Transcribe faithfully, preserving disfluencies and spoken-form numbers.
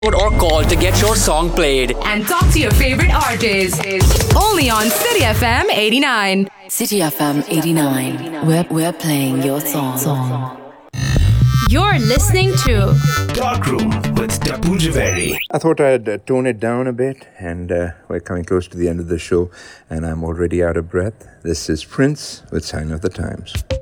or call to get your song played. And talk to your favorite artists. Only on City F M eighty-nine. City F M eighty-nine. We're, we're playing your song. song. You're listening to Dark Room with Tapu Javeri. I thought I'd uh, tone it down a bit, and uh, we're coming close to the end of the show, and I'm already out of breath. This is Prince with Sign of the Times.